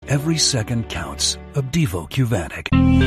Every second counts of Devo Qvantic.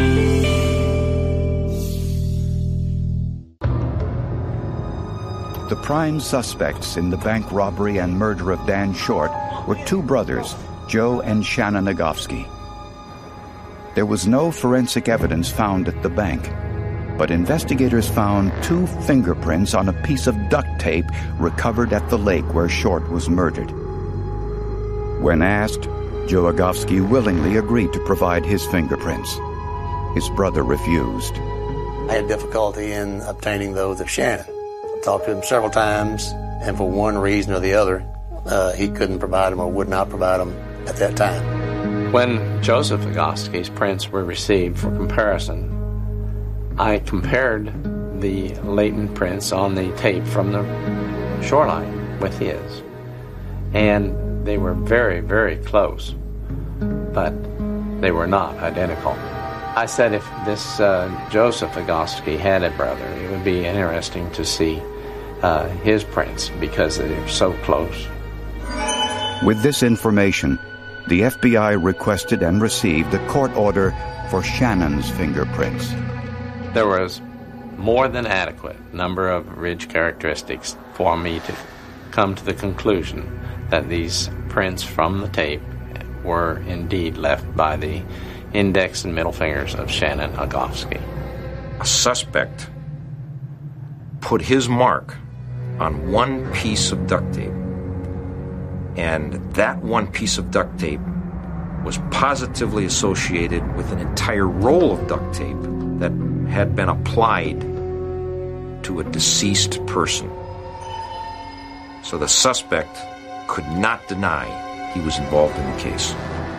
The prime suspects in the bank robbery and murder of Dan Short were two brothers, Joe and Shannon Agofsky. There was no forensic evidence found at the bank, but investigators found two fingerprints on a piece of duct tape recovered at the lake where Short was murdered. When asked, Joe Agofsky willingly agreed to provide his fingerprints. His brother refused. I had difficulty in obtaining those of Shannon. I talked to him several times, and for one reason or the other, he couldn't provide them or would not provide them at that time. When Joseph Agofsky's prints were received for comparison, I compared the latent prints on the tape from the shoreline with his. And they were very, very close, but they were not identical. I said if this Joseph Agofsky had a brother, it would be interesting to see his prints because they're so close. With this information, the FBI requested and received a court order for Shannon's fingerprints. There was more than adequate number of ridge characteristics for me to come to the conclusion that these prints from the tape were indeed left by the index and middle fingers of Shannon Agofsky. A suspect put his mark on one piece of duct tape, and that one piece of duct tape was positively associated with an entire roll of duct tape that had been applied to a deceased person. So the suspect could not deny he was involved in the case.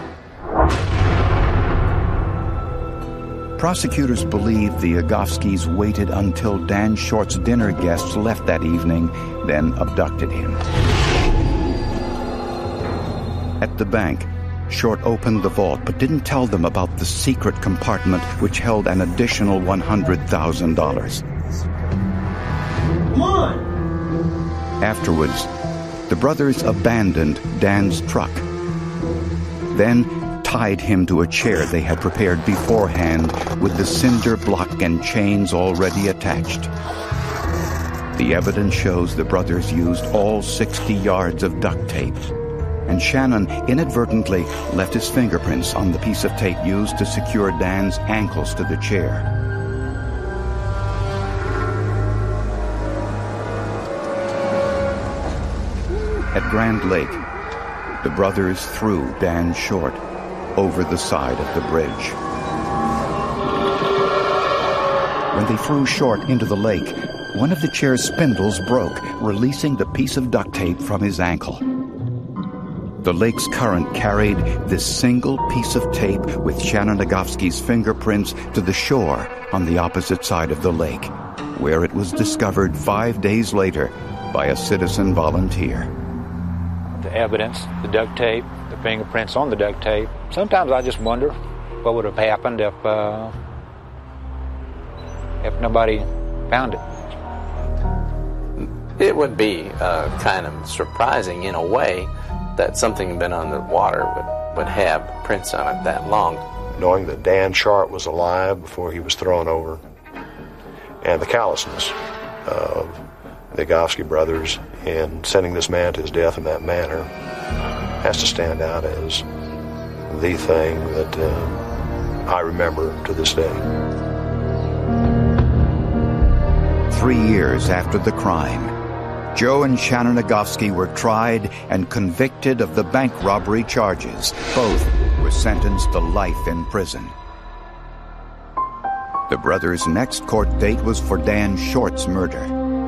Prosecutors believe the Agofskys waited until Dan Short's dinner guests left that evening, then abducted him. At the bank, Short opened the vault but didn't tell them about the secret compartment which held an additional $100,000. Afterwards, the brothers abandoned Dan's truck, then tied him to a chair they had prepared beforehand with the cinder block and chains already attached. The evidence shows the brothers used all 60 yards of duct tape, and Shannon inadvertently left his fingerprints on the piece of tape used to secure Dan's ankles to the chair. At Grand Lake, the brothers threw Dan Short over the side of the bridge. When they threw Short into the lake, one of the chair's spindles broke, releasing the piece of duct tape from his ankle. The lake's current carried this single piece of tape with Shannon Agofsky's fingerprints to the shore on the opposite side of the lake, where it was discovered 5 days later by a citizen volunteer. The evidence, the duct tape, the fingerprints on the duct tape. Sometimes I just wonder what would have happened if nobody found it. It would be kind of surprising in a way that something had been on the water would have prints on it that long. Knowing that Dan Short was alive before he was thrown over, and the callousness of the Agofsky brothers in sending this man to his death in that manner has to stand out as the thing that I remember to this day. 3 years after the crime, Joe and Shannon Agofsky were tried and convicted of the bank robbery charges. Both were sentenced to life in prison. The brothers' next court date was for Dan Short's murder.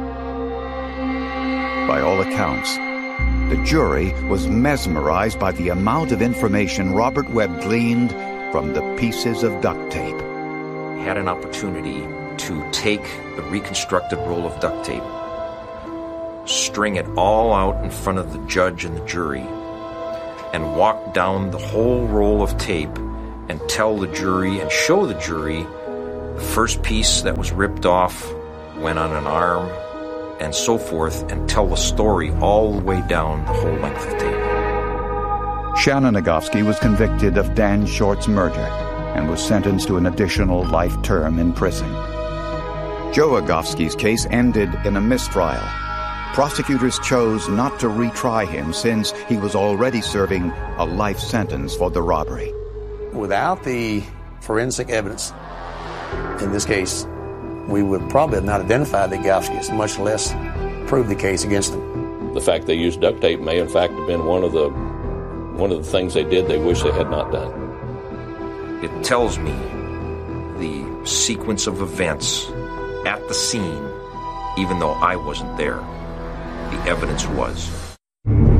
By all accounts, the jury was mesmerized by the amount of information Robert Webb gleaned from the pieces of duct tape. Had an opportunity to take the reconstructed roll of duct tape, string it all out in front of the judge and the jury, and walk down the whole roll of tape and tell the jury and show the jury the first piece that was ripped off went on an arm, and so forth, and tell the story all the way down the whole length of tape. Shannon Nagofsky was convicted of Dan Short's murder and was sentenced to an additional life term in prison. Joe Agofsky's case ended in a mistrial. Prosecutors chose not to retry him since he was already serving a life sentence for the robbery. Without the forensic evidence, in this case, we would probably have not identified the Agofskys, much less prove the case against them. The fact they used duct tape may in fact have been one of the things they did they wish they had not done. It tells me the sequence of events at the scene, even though I wasn't there, the evidence was.